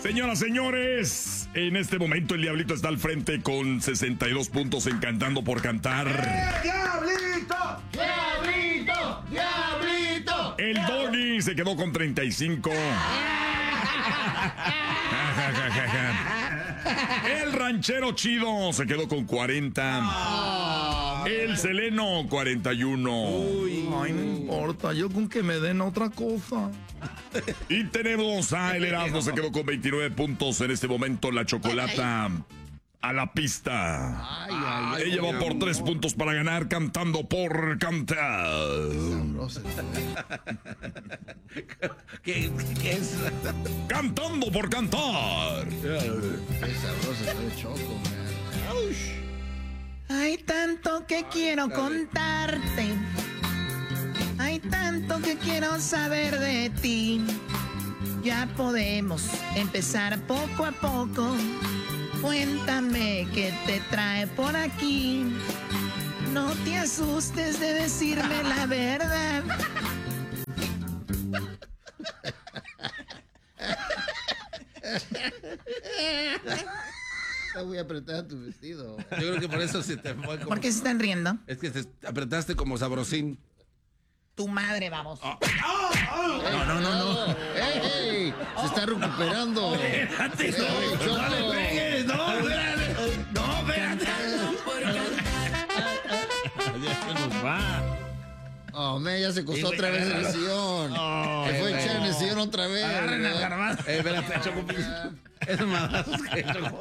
Señoras, señores, en este momento el Diablito está al frente con 62 puntos en Cantando por Cantar. ¡Diablito! ¡Diablito! ¡Diablito! El Doggy se quedó con 35. El Ranchero Chido se quedó con 40. El Seleno, 41. Ay, no importa, yo con que me den otra cosa. Y tenemos a El Erasmo, se quedó con 29 puntos en este momento. La Chocolata a la pista. Ella va por 3 puntos para ganar Cantando por Cantar. ¿Qué es? Cantando por Cantar. Qué sabroso está el Choco, man. Hay tanto que quiero contarte. Hay tanto que quiero saber de ti. Ya podemos empezar poco a poco. Cuéntame qué te trae por aquí. No te asustes de decirme la verdad. Está muy apretada tu vestido. Yo creo que por eso se te fue como... ¿Por qué se están riendo? Es que te apretaste como sabrosín. Tu madre, vamos. No. ¡Ey! Se está recuperando. Espérate, Choco. no le pegues, no, espérate. No, espérate. Ya se nos va. Oh, man, ya se costó otra vez el sillón. Se fue a echar en el sillón otra vez. Agarren al garbanzo. Espérate, Choco. Es más que Choco.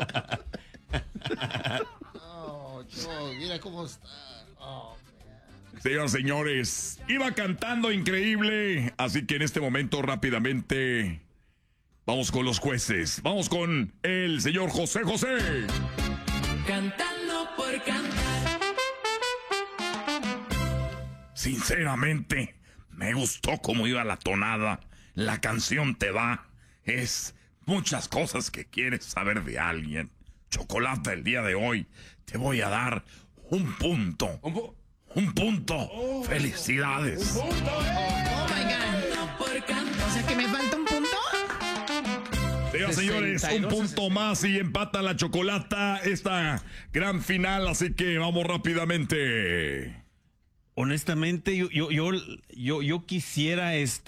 Oh, Choco, mira cómo está. Oh, Señoras, señores, iba cantando increíble. Así que en este momento rápidamente vamos con los jueces. Vamos con el señor José José. Cantando por cantar. Sinceramente, me gustó cómo iba la tonada. La canción te da. Es muchas cosas que quieres saber de alguien. Chocolate, el día de hoy te voy a dar un punto. Un punto. Felicidades. Oh my God. O sea que me falta un punto. Señoras, señores, un punto más y empata la Chocolata esta gran final. Así que vamos rápidamente. Honestamente, yo quisiera,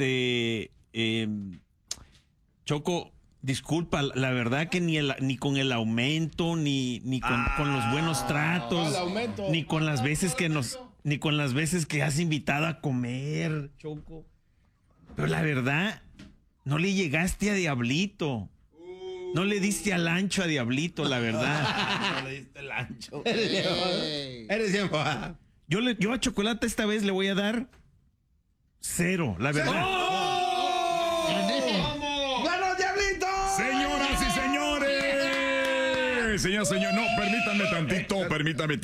Choco, disculpa, la verdad que ni con el aumento, ni con los buenos tratos, ni con las veces que has invitado a comer, Choco. Pero la verdad, no le llegaste a Diablito. No le diste al ancho a Diablito, la verdad. No le diste el ancho. Ey. Eres bien fa. Yo a Chocolate esta vez le voy a dar 0, la verdad. ¡Bueno, Diablito! Señoras y señores. Señor, no, permítame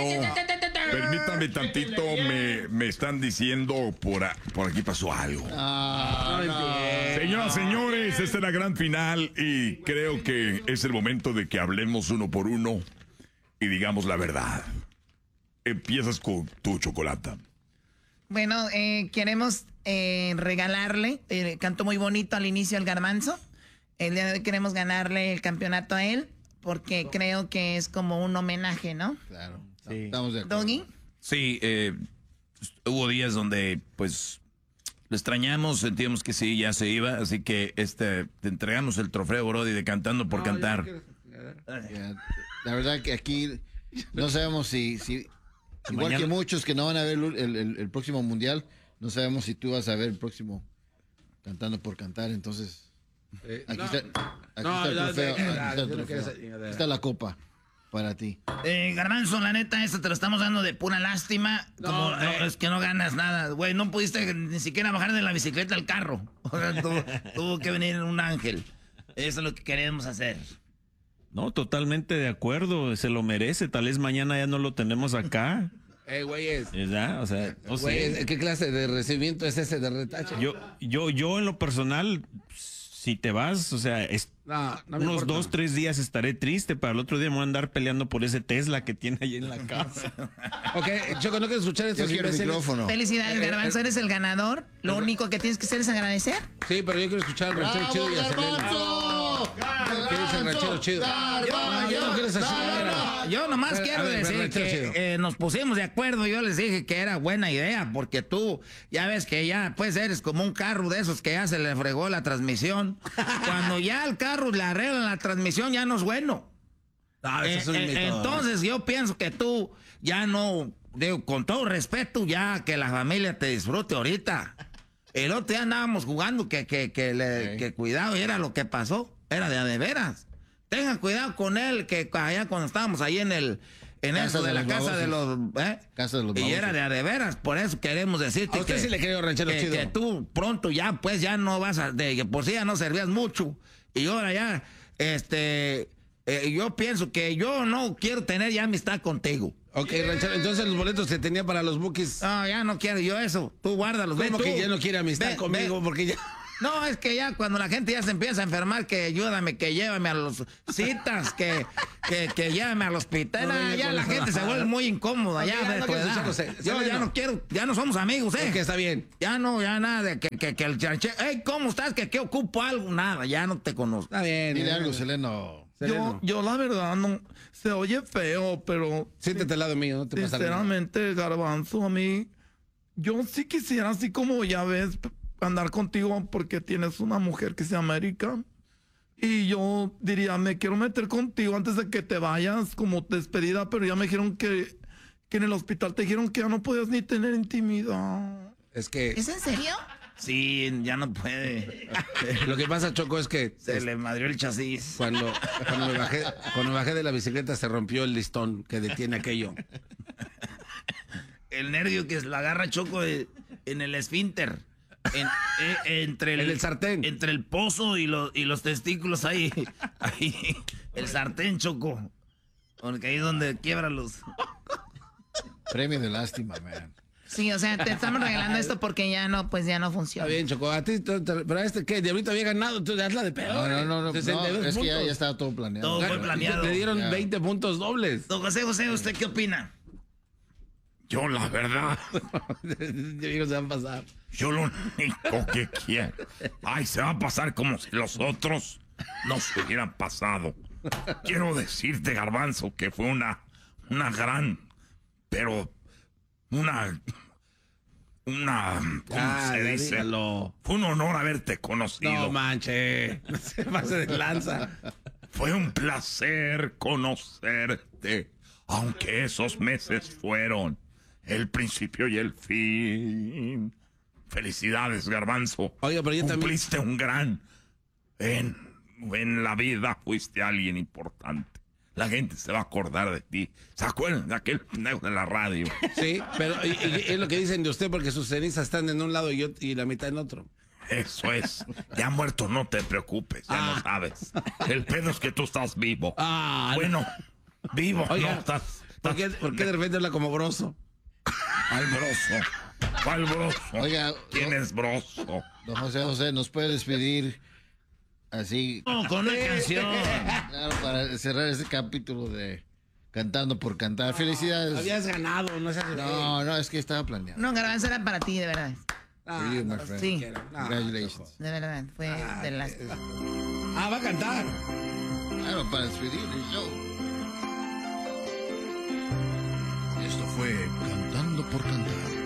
tantito. Me están diciendo por aquí pasó algo. Señoras, señores, esta es la gran final y creo que es el momento de que hablemos uno por uno y digamos la verdad. Empiezas con tu Chocolata. Bueno, queremos regalarle, cantó muy bonito al inicio el garbanzo. El día de hoy queremos ganarle el campeonato a él porque creo que es como un homenaje, ¿no? Claro. Sí. Estamos de acuerdo. Doggy. Sí, hubo días donde, pues, lo extrañamos, sentíamos que sí, ya se iba, así que te entregamos el trofeo, Brody, de Cantando por Cantar. Ya, la verdad que aquí no sabemos si igual Mañana... que muchos que no van a ver el próximo mundial, no sabemos si tú vas a ver el próximo Cantando por Cantar, entonces aquí está el trofeo, aquí está la copa para ti. Garbanzo, la neta, esto te lo estamos dando de pura lástima. Es que no ganas nada, güey. No pudiste ni siquiera bajar de la bicicleta al carro. O sea, tuvo que venir un ángel. Eso es lo que queremos hacer. No, totalmente de acuerdo, se lo merece, tal vez mañana ya no lo tenemos acá. Güeyes. ¿Verdad? O sea, no sé. ¿Qué clase de recibimiento es ese de retache? Yo en lo personal, si te vas, o sea, No me unos importa. 2, 3 días estaré triste, para el otro día me voy a andar peleando por ese Tesla que tiene ahí en la casa. Ok, Choco, no quiero escuchar Yo estos quiero el imbéciles. micrófono. Felicidades, Garbanzo, eres el ganador. Lo único que tienes que hacer es agradecer. Sí, pero yo quiero escuchar al ranchero chido y a Selena. ¡Garbanzo! ¿Qué dice el ranchero chido? Yo nomás quiero decir que nos pusimos de acuerdo. Yo les dije que era buena idea, porque tú ya ves que ya pues eres como un carro de esos que ya se le fregó la transmisión. Cuando ya al carro le arreglan la transmisión, ya no es bueno. Entonces yo pienso que tú ya no, digo, con todo respeto, ya que la familia te disfrute ahorita. El otro día andábamos jugando que cuidado, y era lo que pasó, era de veras. Tengan cuidado con él, que allá cuando estábamos ahí en eso de la casa de los... y era de veras, por eso queremos decirte que... sí le creo, ranchero chido. Que tú pronto ya, pues ya no vas a... que por sí ya no servías mucho, y ahora ya, yo pienso que yo no quiero tener ya amistad contigo. Ok, ranchero, entonces los boletos que tenía para los Bookies... No, ya no quiero yo eso, tú guárdalos. ¿Cómo que ya no quiere amistad conmigo? Porque ya... No, es que ya cuando la gente ya se empieza a enfermar, que ayúdame, que llévame a los citas, que llévame al hospital. No, ya la gente se vuelve muy incómoda. Okay, ya yo ya no quiero, ya no somos amigos, Que está bien. Ya no, ya nada de que el chanche. Hey, ¿cómo estás? ¿Que ocupo algo? Nada, ya no te conozco. Está bien. Dile algo, Seleno. Yo la verdad no, se oye feo, pero... Siéntate al lado mío, no te pasa nada. Sinceramente, Garbanzo, a mí, yo sí quisiera, así como ya ves, andar contigo porque tienes una mujer que se llama Erika. Y yo diría, me quiero meter contigo antes de que te vayas como despedida, pero ya me dijeron que en el hospital te dijeron que ya no podías ni tener intimidad. Es que... ¿Es en serio? Sí, ya no puede. Lo que pasa, Choco, es que... Se le madrió el chasis. Cuando me bajé de la bicicleta se rompió el listón que detiene aquello. El nervio que la agarra, Choco, en el esfínter. Entre el sartén. Entre el pozo y los testículos ahí. El sartén, Choco. Porque ahí es donde quiebra los... Premio de lástima, man. Sí, o sea, te estamos regalando esto porque ya no, pues ya no funciona. Está bien, Choco. A ti, pero ¿qué? Diablito había ganado, tú hazla de peor. No, es que ya estaba todo planeado. Todo fue planeado. Le dieron 20 puntos dobles. Don José, ¿usted qué opina? Yo, la verdad... se van a pasar. Yo lo único que quiero... Ay, se va a pasar como si los otros no se hubieran pasado. Quiero decirte, Garbanzo, que fue una gran... Pero... Una... ¿Cómo se dice? Dígalo. Fue un honor haberte conocido. No manche. No se pase de lanza. Fue un placer conocerte. Aunque esos meses fueron el principio y el fin. Felicidades, Garbanzo. Oiga, pero yo cumpliste un gran... En la vida fuiste alguien importante. La gente se va a acordar de ti. ¿Se acuerdan de aquel pendejo de la radio? Sí, pero y es lo que dicen de usted porque sus cenizas están en un lado y la mitad en otro. Eso es. Ya muerto, no te preocupes. Ya no sabes. El pedo es que tú estás vivo. Bueno, vivo. Oiga, no, estás ¿por qué de repente habla como Broso? ¿Cuál Broso? ¿Cuál Broso? Oiga, ¿Quién es Broso? Don José, ¿nos puede despedir así? Con una canción. Claro, para cerrar este capítulo de Cantando por Cantar. Felicidades. Habías ganado, no seas... No, es que estaba planeado. No, Garbanzo, era para ti, de verdad. Sí. No, Congratulations. de verdad, fue de las... va a cantar. Claro, para despedir el show. Esto fue Cantando por Cantar.